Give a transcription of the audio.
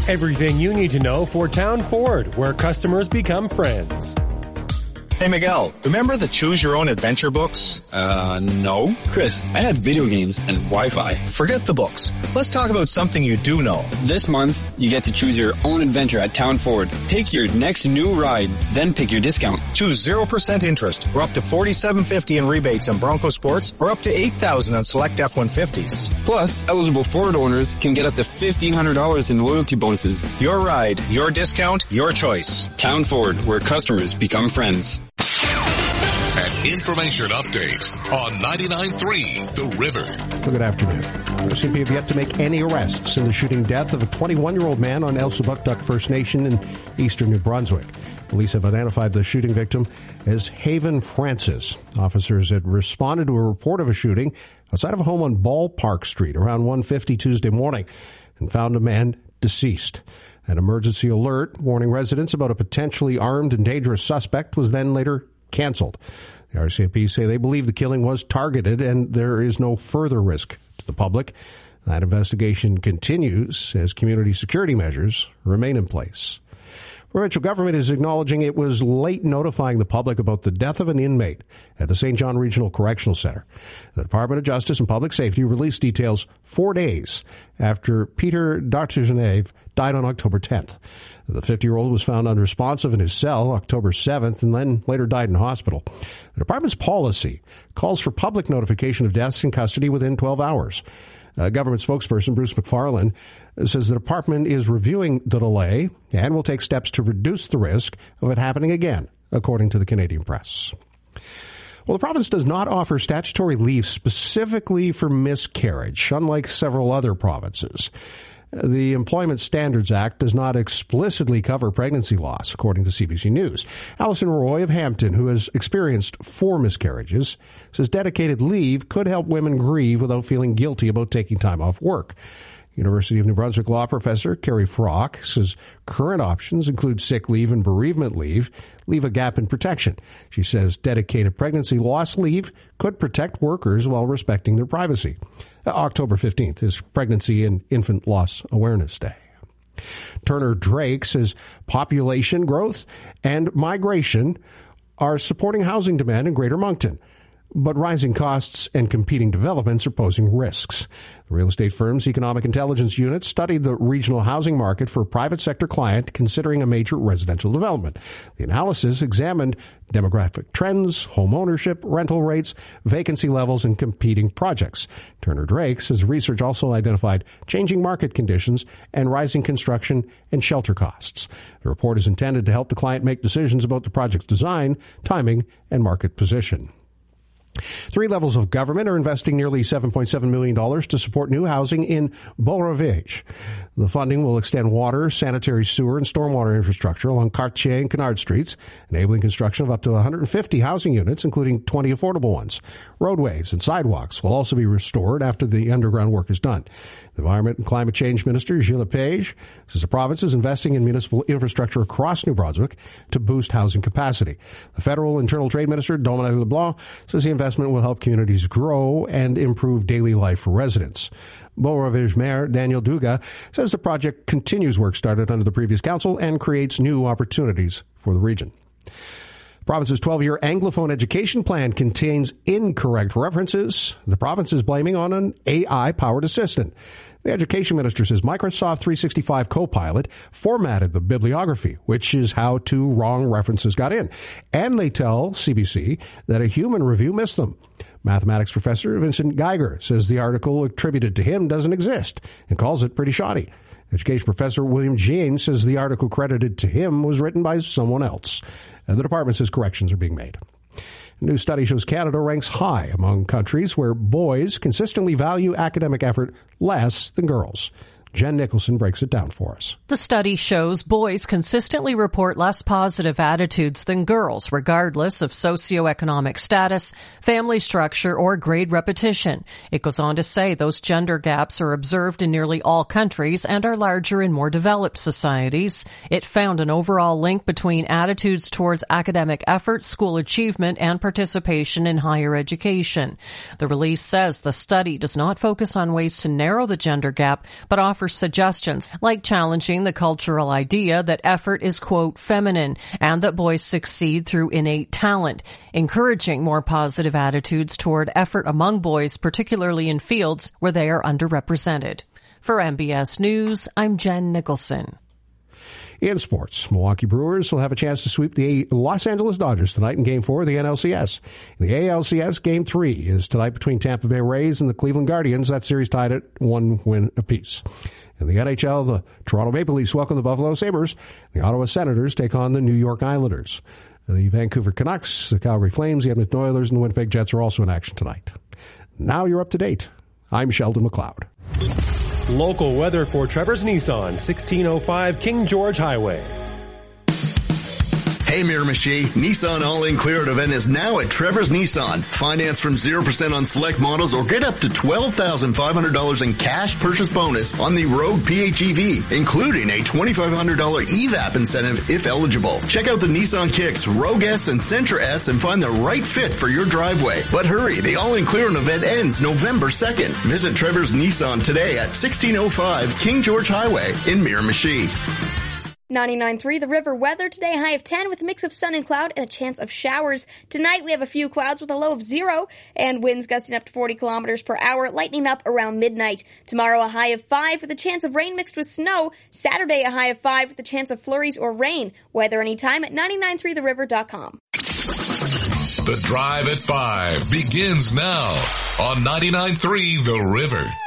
Everything you need to know for Town Ford, where customers become friends. Hey Miguel, remember the Choose Your Own Adventure books? No. Chris, I had video games and Wi-Fi. Forget the books. Let's talk about something you do know. This month, you get to choose your own adventure at Town Ford. Pick your next new ride, then pick your discount. Choose 0% interest, or up to $4,750 in rebates on Bronco Sports, or up to $8,000 on select F-150s. Plus, eligible Ford owners can get up to $1,500 in loyalty bonuses. Your ride, your discount, your choice. Town Ford, where customers become friends. An information update on 99.3 The River. Well, good afternoon. RCMP have yet to make any arrests in the shooting death of a 21-year-old man on Elsipogtog First Nation in eastern New Brunswick. Police have identified the shooting victim as Haven Francis. Officers had responded to a report of a shooting outside of a home on Ballpark Street around 1:50 Tuesday morning and found a man deceased. An emergency alert warning residents about a potentially armed and dangerous suspect was then later canceled. The RCMP say they believe the killing was targeted and there is no further risk to the public. That investigation continues as community security measures remain in place. Provincial government is acknowledging it was late notifying the public about the death of an inmate at the St. John Regional Correctional Center. The Department of Justice and Public Safety released details 4 days after Peter Dartigenev died on October 10th. The 50-year-old was found unresponsive in his cell October 7th and then later died in hospital. The department's policy calls for public notification of deaths in custody within 12 hours. Government spokesperson Bruce McFarlane says the department is reviewing the delay and will take steps to reduce the risk of it happening again, according to the Canadian Press. Well, the province does not offer statutory leave specifically for miscarriage, unlike several other provinces. The Employment Standards Act does not explicitly cover pregnancy loss, according to CBC News. Alison Roy of Hampton, who has experienced 4 miscarriages, says dedicated leave could help women grieve without feeling guilty about taking time off work. University of New Brunswick law professor Carrie Frock says current options include sick leave and bereavement leave a gap in protection. She says dedicated pregnancy loss leave could protect workers while respecting their privacy. October 15th is Pregnancy and Infant Loss Awareness Day. Turner Drake says population growth and migration are supporting housing demand in Greater Moncton, but rising costs and competing developments are posing risks. The real estate firm's economic intelligence unit studied the regional housing market for a private sector client considering a major residential development. The analysis examined demographic trends, home ownership, rental rates, vacancy levels, and competing projects. Turner Drake says research also identified changing market conditions and rising construction and shelter costs. The report is intended to help the client make decisions about the project's design, timing, and market position. 3 levels of government are investing nearly $7.7 million to support new housing in Beauravage. The funding will extend water, sanitary sewer, and stormwater infrastructure along Cartier and Kennard Streets, enabling construction of up to 150 housing units, including 20 affordable ones. Roadways and sidewalks will also be restored after the underground work is done. The Environment and Climate Change Minister, Gilles Lepage, says the province is investing in municipal infrastructure across New Brunswick to boost housing capacity. The Federal Internal Trade Minister, Dominic LeBlanc, says the investment will help communities grow and improve daily life for residents. Beauravage Mayor Daniel Duga says the project continues work started under the previous council and creates new opportunities for the region. The province's 12-year Anglophone education plan contains incorrect references the province is blaming on an AI-powered assistant. The education minister says Microsoft 365 Copilot formatted the bibliography, which is how 2 wrong references got in. And they tell CBC that a human review missed them. Mathematics professor Vincent Geiger says the article attributed to him doesn't exist and calls it pretty shoddy. Education professor William Jean says the article credited to him was written by someone else. The department says corrections are being made. A new study shows Canada ranks high among countries where boys consistently value academic effort less than girls. Jen Nicholson breaks it down for us. The study shows boys consistently report less positive attitudes than girls, regardless of socioeconomic status, family structure, or grade repetition. It goes on to say those gender gaps are observed in nearly all countries and are larger in more developed societies. It found an overall link between attitudes towards academic effort, school achievement, and participation in higher education. The release says the study does not focus on ways to narrow the gender gap, but offers offers suggestions like challenging the cultural idea that effort is, quote, feminine and that boys succeed through innate talent, encouraging more positive attitudes toward effort among boys, particularly in fields where they are underrepresented. For MBS News, I'm Jen Nicholson. In sports, Milwaukee Brewers will have a chance to sweep the Los Angeles Dodgers tonight in Game 4 of the NLCS. In the ALCS, Game 3 is tonight between Tampa Bay Rays and the Cleveland Guardians. That series tied at 1 win apiece. In the NHL, the Toronto Maple Leafs welcome the Buffalo Sabres. The Ottawa Senators take on the New York Islanders. The Vancouver Canucks, the Calgary Flames, the Edmonton Oilers, and the Winnipeg Jets are also in action tonight. Now you're up to date. I'm Sheldon McLeod. Local weather for Trevor's Nissan, 1605 King George Highway. Hey Miramichi, Nissan All-In Clear event is now at Trevor's Nissan. Finance from 0% on select models or get up to $12,500 in cash purchase bonus on the Rogue PHEV, including a $2,500 EVAP incentive if eligible. Check out the Nissan Kicks, Rogue S, and Sentra S and find the right fit for your driveway. But hurry, the All-In Clear event ends November 2nd. Visit Trevor's Nissan today at 1605 King George Highway in Miramichi. 99.3 The River weather today, high of 10 with a mix of sun and cloud and a chance of showers. Tonight we have a few clouds with a low of 0 and winds gusting up to 40 kilometers per hour, lightning up around midnight. Tomorrow a high of 5 with a chance of rain mixed with snow. Saturday a high of 5 with a chance of flurries or rain. Weather anytime at 993theriver.com. The Drive at 5 begins now on 99.3 The River.